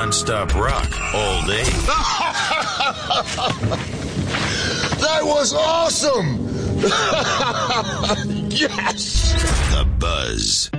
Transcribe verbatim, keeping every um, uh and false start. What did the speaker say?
non-stop rock all day. That was awesome! Yes! The Buzz.